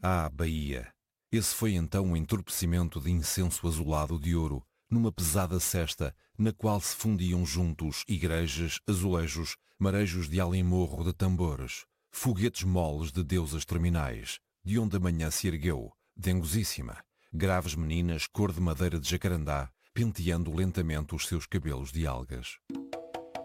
Ah, Bahia! Esse foi então um entorpecimento de incenso azulado de ouro, numa pesada cesta, na qual se fundiam juntos igrejas, azulejos, marejos de alimorro de tambores, foguetes moles de deusas terminais, de onde a manhã se ergueu, dengosíssima, graves meninas cor de madeira de jacarandá, penteando lentamente os seus cabelos de algas.